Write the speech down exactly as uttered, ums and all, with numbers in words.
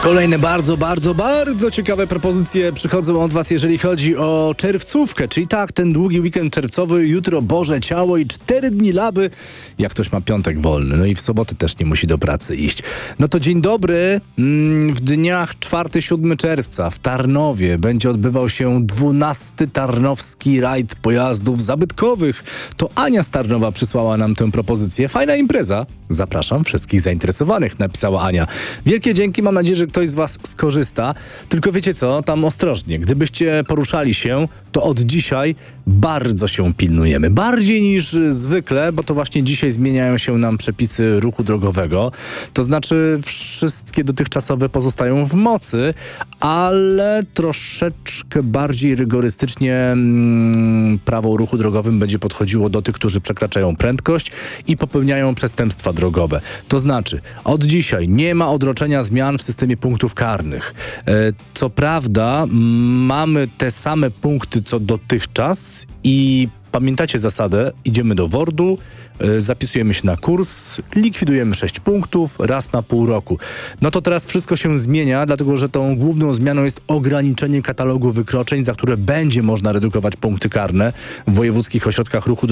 Kolejne bardzo, bardzo, bardzo ciekawe propozycje przychodzą od was, jeżeli chodzi o czerwcówkę. Czyli tak, ten długi weekend czerwcowy, jutro Boże Ciało i cztery dni laby, jak ktoś ma piątek wolny. No i w sobotę też nie musi do pracy iść. No to dzień dobry. W dniach czwartego siódmego czerwca w Tarnowie będzie odbywał się dwunasty Tarnowski rajd pojazdów zabytkowych. To Ania z Tarnowa przysłała nam tę propozycję. Fajna impreza. Zapraszam wszystkich zainteresowanych, napisała Ania. Wielkie dzięki, mam nadzieję, że ktoś z was skorzysta. Tylko wiecie co, tam ostrożnie. Gdybyście poruszali się, to od dzisiaj bardzo się pilnujemy. Bardziej niż zwykle, bo to właśnie dzisiaj zmieniają się nam przepisy ruchu drogowego. To znaczy wszystkie dotychczasowe pozostają w mocy, ale troszeczkę bardziej rygorystycznie mm, prawo o ruchu drogowym będzie podchodziło do tych, którzy przekraczają prędkość i popełniają przestępstwa drogowe. To znaczy, od dzisiaj nie ma odroczenia zmian w systemie punktów karnych. E, co prawda m, mamy te same punkty co dotychczas i pamiętacie zasadę, idziemy do wordu, y, zapisujemy się na kurs, likwidujemy sześć punktów raz na pół roku. No to teraz wszystko się zmienia, dlatego że tą główną zmianą jest ograniczenie katalogu wykroczeń, za które będzie można redukować punkty karne w wojewódzkich ośrodkach ruchu